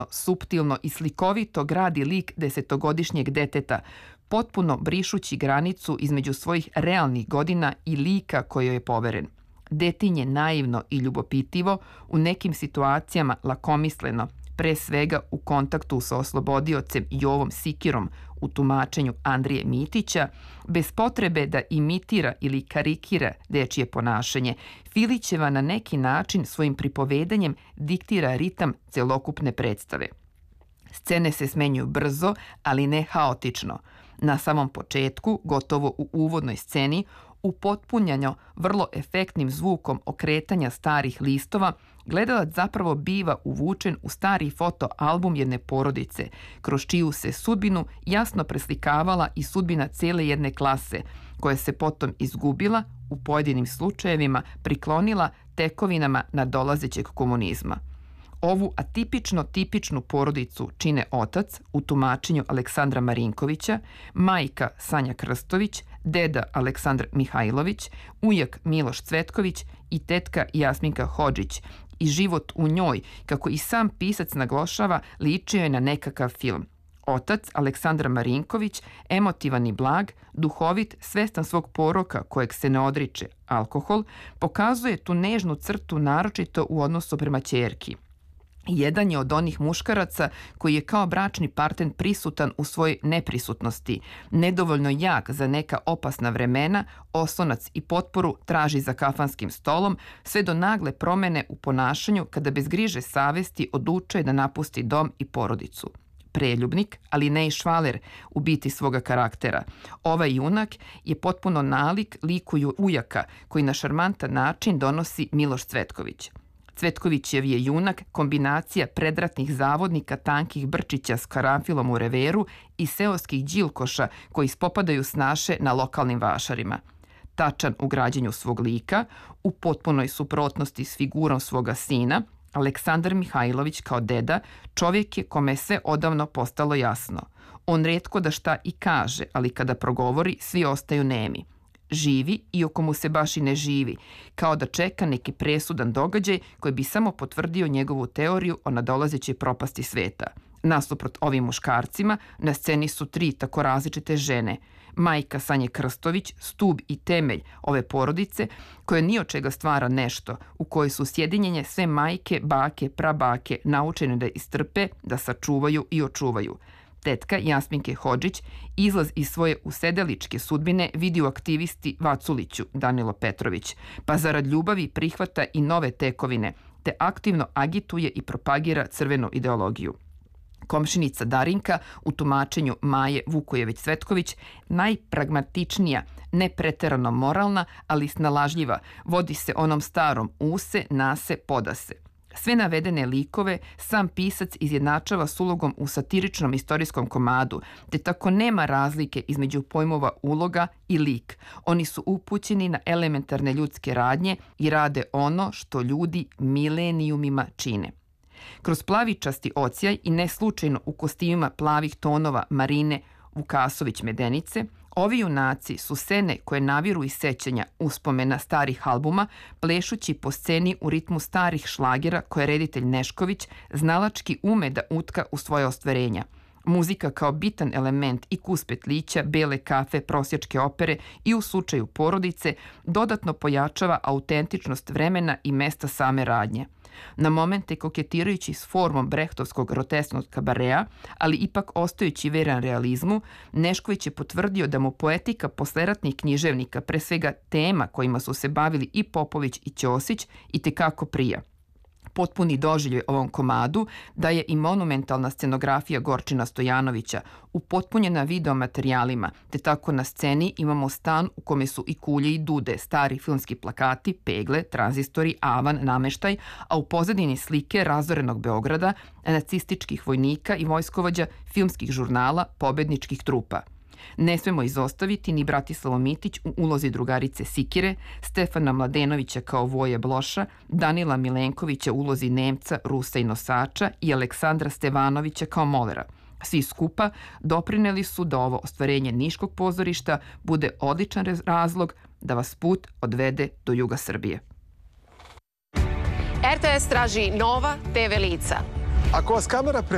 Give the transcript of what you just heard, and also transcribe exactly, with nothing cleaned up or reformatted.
suptilno i slikovito gradi lik desetogodišnjeg deteta, potpuno brišući granicu između svojih realnih godina i lika kojoj je poveren. Detinje naivno i ljubopitivo, u nekim situacijama lakomisleno, pre svega u kontaktu sa oslobodiocem Jovom Sikirom u tumačenju Andrije Mitića, bez potrebe da imitira ili karikira dečije ponašanje, Filićeva na neki način svojim pripovedanjem diktira ritam celokupne predstave. Scene se smenjuju brzo, ali ne haotično. Na samom početku, gotovo u uvodnoj sceni, upotpunjano vrlo efektnim zvukom okretanja starih listova, gledalac zapravo biva uvučen u stari fotoalbum jedne porodice, kroz čiju se sudbinu jasno preslikavala i sudbina cele jedne klase, koja se potom izgubila, u pojedinim slučajevima priklonila tekovinama nadolazećeg komunizma. Ovu atipično tipičnu porodicu čine otac, u tumačenju Aleksandra Marinkovića, majka Sanja Krstović, deda Aleksandar Mihajlović, ujak Miloš Cvetković i tetka Jasminka Hodžić. I život u njoj, kako i sam pisac naglašava, ličio je na nekakav film. Otac, Aleksandar Marinković, emotivan i blag, duhovit, svestan svog poroka kojeg se ne odriče, alkohol, pokazuje tu nežnu crtu naročito u odnosu prema ćerki. Jedan je od onih muškaraca koji je kao bračni partner prisutan u svojoj neprisutnosti, nedovoljno jak za neka opasna vremena, oslonac i potporu traži za kafanskim stolom, sve do nagle promene u ponašanju kada bez griže savesti odlučuje da napusti dom i porodicu. Preljubnik, ali ne i švaler u biti svoga karaktera. Ovaj junak je potpuno nalik liku ujaka koji na šarmantan način donosi Miloš Cvetković. Cvetkovićev je junak kombinacija predratnih zavodnika tankih brčića s karanfilom u reveru i seoskih đilkoša koji spopadaju snaše na lokalnim vašarima. Tačan u građenju svog lika, u potpunoj suprotnosti s figurom svoga sina, Aleksandar Mihajlović kao deda čovjek je kome sve odavno postalo jasno. On retko da šta i kaže, ali kada progovori, svi ostaju nemi. Živi, iako mu se baš i ne živi, kao da čeka neki presudan događaj koji bi samo potvrdio njegovu teoriju o nadolazećoj propasti sveta. Nasuprot ovim muškarcima, na sceni su tri tako različite žene. Majka Sanje Krstović, stub i temelj ove porodice, koja ni od čega stvara nešto, u kojoj su sjedinjenje sve majke, bake, prabake, naučene da istrpe, da sačuvaju i očuvaju. Tetka Jasminke Hodžić izlaz iz svoje usedeličke sudbine vidi u aktivisti Vaculiću, Danilo Petrović, pa zarad ljubavi prihvata i nove tekovine, te aktivno agituje i propagira crvenu ideologiju. Komšinica Darinka, u tumačenju Maje Vukojević-Cvetković, najpragmatičnija, ne preterano moralna, ali snalažljiva, vodi se onom starom use, nase, podase. Sve navedene likove sam pisac izjednačava s ulogom u satiričnom istorijskom komadu, te tako nema razlike između pojmova uloga i lik. Oni su upućeni na elementarne ljudske radnje i rade ono što ljudi milenijumima čine. Kroz plavičasti ocijaj i ne slučajno u kostimima plavih tonova Marine Vukasović-Medenice, ovi junaci su scene koje naviru iz sećanja uspomena starih albuma, plešući po sceni u ritmu starih šlagera koje reditelj Nešković znalački ume da utka u svoje ostvarenja. Muzika kao bitan element i kus petlića, bele kafe, prosjačke opere i u slučaju porodice dodatno pojačava autentičnost vremena i mesta same radnje. Na momente koketirajući s formom brehtovskog grotesknog kabarea, ali ipak ostajući veran realizmu, Nešković je potvrdio da mu poetika posleratnih književnika, pre svega tema kojima su se bavili i Popović i Ćosić, itekako prija. Potpuni doživljaj ovom komadu daje i monumentalna scenografija Gorčina Stojanovića, upotpunjena videomaterijalima, te tako na sceni imamo stan u kome su i kulje i dude, stari filmski plakati, pegle, tranzistori, avan, nameštaj, a u pozadini slike razorenog Beograda, nacističkih vojnika i vojskovođa, filmskih žurnala, pobedničkih trupa. Ne smemo izostaviti ni Bratislavu Mitić u ulozi drugarice Sikire, Stefana Mladenovića kao voje Bloša, Danila Milenkovića u ulozi Nemca, Rusa i nosača i Aleksandra Stevanovića kao molera. Svi skupa doprineli su da ovo ostvarenje Niškog pozorišta bude odličan razlog da vas put odvede do juga Srbije. R T S traži nova te ve lica. Ako vas kamera pre